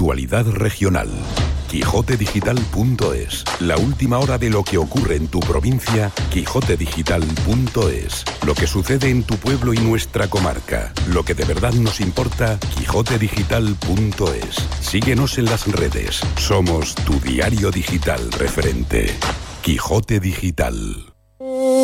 actualidad regional. QuixoteDigital.es. La última hora de lo que ocurre en tu provincia. QuixoteDigital.es. Lo que sucede en tu pueblo y nuestra comarca. Lo que de verdad nos importa. QuixoteDigital.es. Síguenos en las redes. Somos tu diario digital referente. Quijote Digital.